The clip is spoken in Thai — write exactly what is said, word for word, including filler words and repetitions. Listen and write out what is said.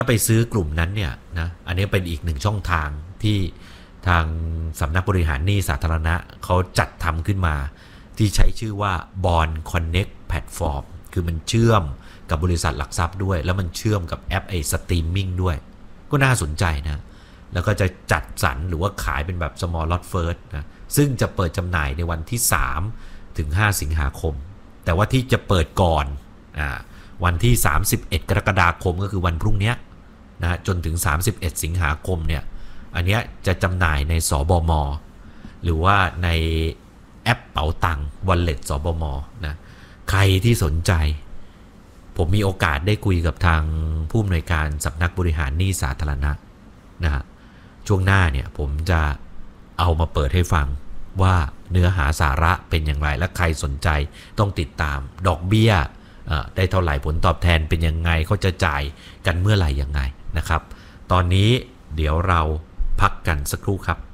ถ้าไปซื้อกลุ่มนั้นเนี่ยนะอันนี้เป็นอีกหนึ่งช่องทางที่ทางสำนักบริหารหนี้สาธารณะเขาจัดทำขึ้นมาที่ใช้ชื่อว่า Bond Connect Platform คือมันเชื่อมกับบริษัทหลักทรัพย์ด้วยแล้วมันเชื่อมกับแอปไอ้สตรีมมิ่งด้วยก็น่าสนใจนะแล้วก็จะจัดสรรหรือว่าขายเป็นแบบ small lot first นะซึ่งจะเปิดจำหน่ายในวันที่สามถึงห้าสิงหาคมแต่ว่าที่จะเปิดก่อนอ่าวันที่สามสิบเอ็ดกรกฎาคมก็คือวันพรุ่งนี้นะจนถึงสามสิบเอ็ดสิงหาคมเนี่ยอันนี้จะจำหน่ายในสบมหรือว่าในแอปเป๋าตังค์ Wallet สบมนะใครที่สนใจผมมีโอกาสได้คุยกับทางผู้อำนวยการสำนักบริหารหนี้สาธารณะนะฮะช่วงหน้าเนี่ยผมจะเอามาเปิดให้ฟังว่าเนื้อหาสาระเป็นอย่างไรและใครสนใจต้องติดตามดอกเบี้ยได้เท่าไหร่ผลตอบแทนเป็นยังไงเขาจะจ่ายกันเมื่อไหร่ยังไงนะครับตอนนี้เดี๋ยวเราพักกันสักครู่ครับ